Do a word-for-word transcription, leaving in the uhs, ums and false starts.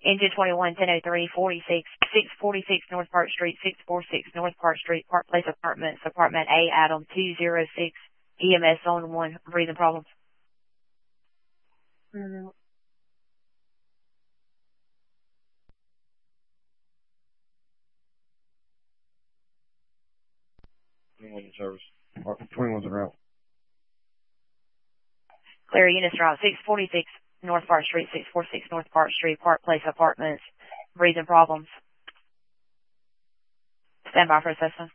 Engine twenty-one, ten oh three, forty-six, six forty-six North Park Street, six forty-six North Park Street, Park Place Apartments, Apartment A, Adam two oh six, E M S Zone one, breathing problems. Mm-hmm. twenty-one in service. twenty-one's en route. Clear, units route six forty-six North Park Street, six forty-six North Park Street, Park Place Apartments, breathing problems. Stand by for assessment.